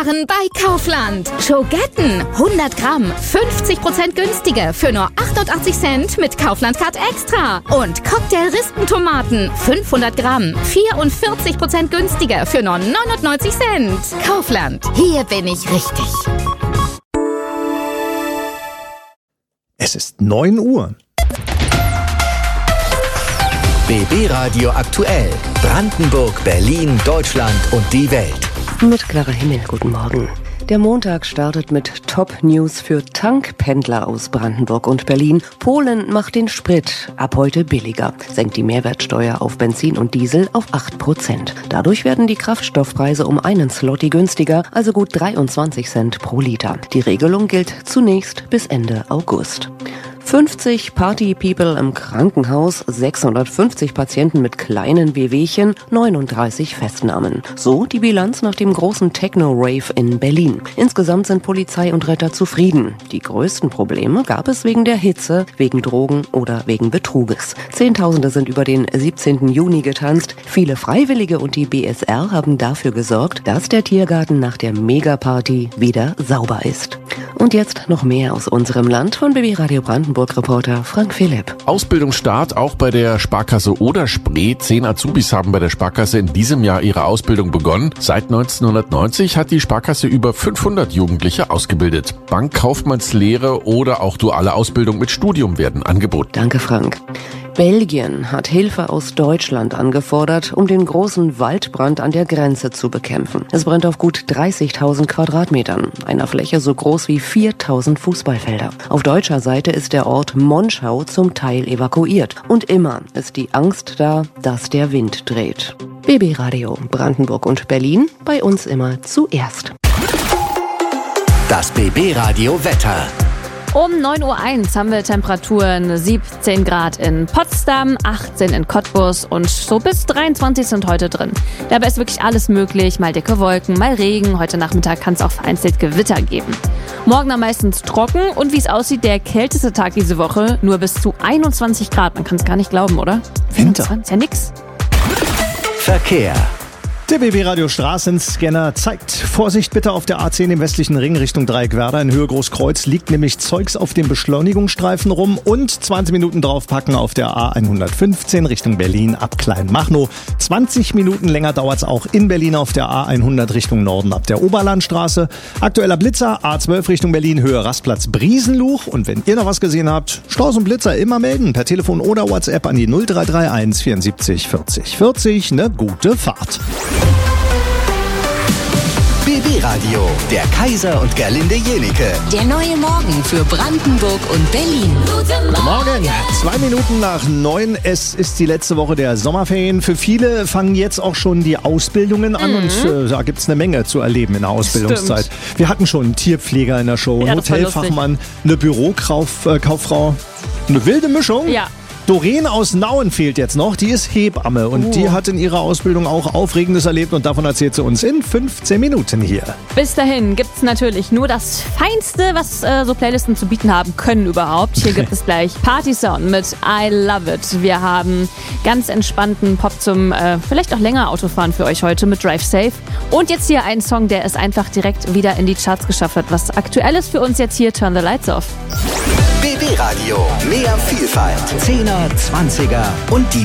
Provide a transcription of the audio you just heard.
Sparen bei Kaufland. Schogetten, 100 Gramm, 50% günstiger für nur 88 Cent mit Kaufland Card Extra. Und Cocktail-Rispentomaten, 500 Gramm, 44% günstiger für nur 99 Cent. Kaufland, hier bin ich richtig. Es ist 9 Uhr. BB Radio aktuell. Brandenburg, Berlin, Deutschland und die Welt. Mit Clara Himmel, guten Morgen. Der Montag startet mit Top-News für Tankpendler aus Brandenburg und Berlin. Polen macht den Sprit ab heute billiger, senkt die Mehrwertsteuer auf Benzin und Diesel auf 8%. Dadurch werden die Kraftstoffpreise um einen Zloty günstiger, also gut 23 Cent pro Liter. Die Regelung gilt zunächst bis Ende August. 50 Party-People im Krankenhaus, 650 Patienten mit kleinen Wehwehchen, 39 Festnahmen. So die Bilanz nach dem großen Techno-Rave in Berlin. Insgesamt sind Polizei und Retter zufrieden. Die größten Probleme gab es wegen der Hitze, wegen Drogen oder wegen Betruges. Zehntausende sind über den 17. Juni getanzt. Viele Freiwillige und die BSR haben dafür gesorgt, dass der Tiergarten nach der Megaparty wieder sauber ist. Und jetzt noch mehr aus unserem Land von BB Radio Brandenburg-Reporter Frank Philipp. Ausbildungsstart auch bei der Sparkasse Oder-Spree. 10 Azubis haben bei der Sparkasse in diesem Jahr ihre Ausbildung begonnen. Seit 1990 hat die Sparkasse über 500 Jugendliche ausgebildet. Bankkaufmannslehre oder auch duale Ausbildung mit Studium werden angeboten. Danke, Frank. Belgien hat Hilfe aus Deutschland angefordert, um den großen Waldbrand an der Grenze zu bekämpfen. Es brennt auf gut 30.000 Quadratmetern, einer Fläche so groß wie 4.000 Fußballfelder. Auf deutscher Seite ist der Ort Monschau zum Teil evakuiert. Und immer ist die Angst da, dass der Wind dreht. BB Radio Brandenburg und Berlin, bei uns immer zuerst. Das BB Radio Wetter. Um 9.01 Uhr haben wir Temperaturen 17 Grad in Potsdam, 18 in Cottbus und so bis 23 sind heute drin. Dabei ist wirklich alles möglich, mal dicke Wolken, mal Regen. Heute Nachmittag kann es auch vereinzelt Gewitter geben. Morgen am meisten trocken und wie es aussieht, der kälteste Tag diese Woche, nur bis zu 21 Grad. Man kann es gar nicht glauben, oder? Winter. 25, ja nix. Verkehr. Der BB Radio Straßenscanner zeigt Vorsicht bitte auf der A10 im westlichen Ring Richtung Dreieckwerder. In Höhe Großkreuz liegt nämlich Zeugs auf dem Beschleunigungsstreifen rum und 20 Minuten draufpacken auf der A115 Richtung Berlin ab Kleinmachnow. 20 Minuten länger dauert's auch in Berlin auf der A100 Richtung Norden ab der Oberlandstraße. Aktueller Blitzer A12 Richtung Berlin, Höhe Rastplatz Briesenluch. Und wenn ihr noch was gesehen habt, Staus und Blitzer immer melden per Telefon oder WhatsApp an die 0331 74 40 40. Eine gute Fahrt. BB Radio, der Kaiser und Gerlinde Jenike. Der neue Morgen für Brandenburg und Berlin. Guten Morgen, 2 Minuten nach 9. Es ist die letzte Woche der Sommerferien. Für viele fangen jetzt auch schon die Ausbildungen an und da gibt's eine Menge zu erleben in der Ausbildungszeit. Stimmt. Wir hatten schon einen Tierpfleger in der Show, Ja, einen das war Hotelfachmann, eine Bürokauffrau, eine wilde Mischung. Ja. Doreen aus Nauen fehlt jetzt noch, die ist Hebamme und die hat in ihrer Ausbildung auch Aufregendes erlebt und davon erzählt sie uns in 15 Minuten hier. Bis dahin gibt's natürlich nur das Feinste, was so Playlisten zu bieten haben können überhaupt. Hier gibt es gleich Party Sound mit I Love It. Wir haben ganz entspannten Pop zum vielleicht auch länger Autofahren für euch heute mit Drive Safe. Und jetzt hier ein Song, der es einfach direkt wieder in die Charts geschafft hat. Was Aktuelles für uns jetzt hier, Turn the Lights Off. BB Radio, mehr Vielfalt, 10er, 20er und die